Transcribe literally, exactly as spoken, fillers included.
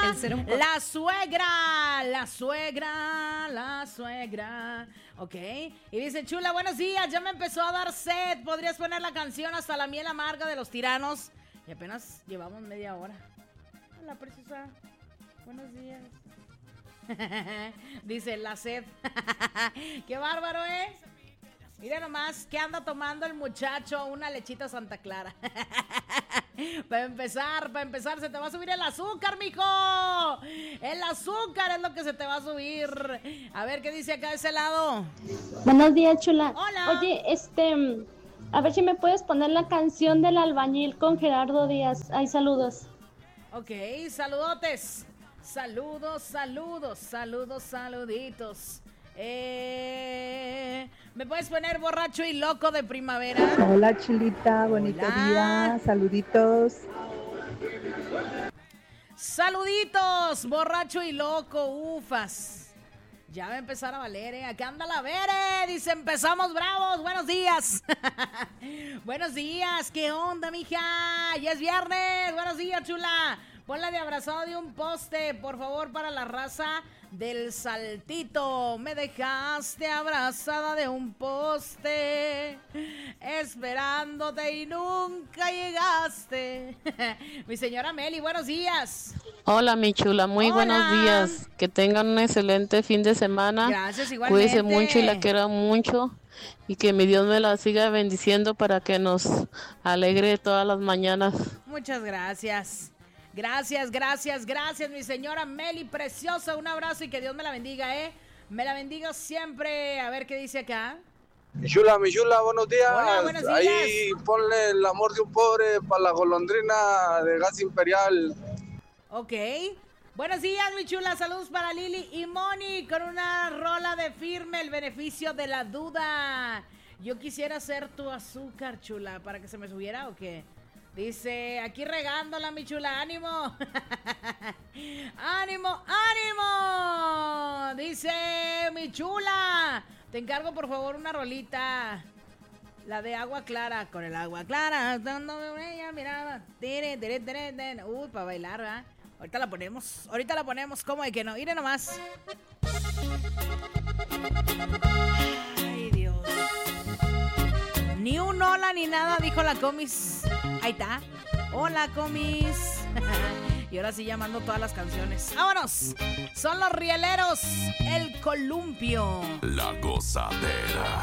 El ser un... La suegra, la suegra, la suegra. Ok. Y dice, chula, buenos días, ya me empezó a dar sed. ¿Podrías poner la canción Hasta la miel amarga de Los Tiranos? Y apenas llevamos media hora. Hola, preciosa. Buenos días. Dice, la sed. Qué bárbaro, ¿eh? Mira nomás, ¿qué anda tomando el muchacho? Una lechita Santa Clara. Para empezar, para empezar, se te va a subir el azúcar, mijo. El azúcar es lo que se te va a subir. A ver, ¿qué dice acá de ese lado? Buenos días, chula. Hola. Oye, este, a ver si me puedes poner la canción del albañil con Gerardo Díaz. Ay, saludos. Ok, saludotes. Saludos, saludos, saludos, saluditos. Eh, ¿Me puedes poner Borracho y Loco de Primavera? Hola, chulita, bonito Hola. día, saluditos. Saluditos, Borracho y Loco, ufas. Ya va a empezar a valer, ¿eh? Acá anda la Vere, dice, empezamos bravos, buenos días. Buenos días, ¿qué onda, mija? Ya es viernes, buenos días, chula. Ponla de abrazado de un poste, por favor, para la raza del Saltito. Me dejaste abrazada de un poste, esperándote y nunca llegaste. Mi señora Meli, buenos días. Hola, mi chula, muy Hola. buenos días. Que tengan un excelente fin de semana. Gracias, igualmente. Cuídense mucho y la quiero mucho. Y que mi Dios me la siga bendiciendo para que nos alegre todas las mañanas. Muchas gracias. Gracias, gracias, gracias, mi señora Meli, preciosa. Un abrazo y que Dios me la bendiga, ¿eh? Me la bendiga siempre. A ver qué dice acá. Mi chula, mi chula, buenos días. Hola, buenos días. Ahí ponle El amor de un pobre para la golondrina de Gas Imperial. Ok. Buenos días, mi chula. Saludos para Lili y Moni con una rola de Firme, El beneficio de la duda. Yo quisiera ser tu azúcar, chula, para que se me subiera o qué. Dice, aquí regándola, mi chula, ánimo. ánimo, ánimo. Dice, mi chula, te encargo por favor una rolita. La de Agua Clara, con el agua clara, dándome ella mirada. Tere, tere, tere, tere. Uy, para bailar, ¿verdad? Ahorita la ponemos, ahorita la ponemos, ¿cómo de que no? Miren nomás. Ay, Dios. Ni un hola ni nada, dijo la Comis. Ahí está. Hola, Comis. Y ahora sí llamando todas las canciones. ¡Vámonos! Son los rieleros. El columpio. La gozadera.